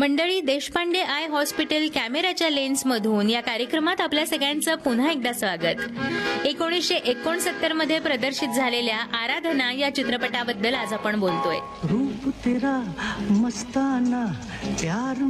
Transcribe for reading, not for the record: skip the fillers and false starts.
मंडळी, Deshpande I hospital कॅमेऱ्याच्या लेन्समधून या कार्यक्रमात आपल्या सगळ्यांचं पुन्हा एकदा स्वागत. 1969 मध्ये प्रदर्शित झालेल्या आराधना या चित्रपटाबद्दल आज आपण बोलतोय. रूप तेरा मस्ताना प्यार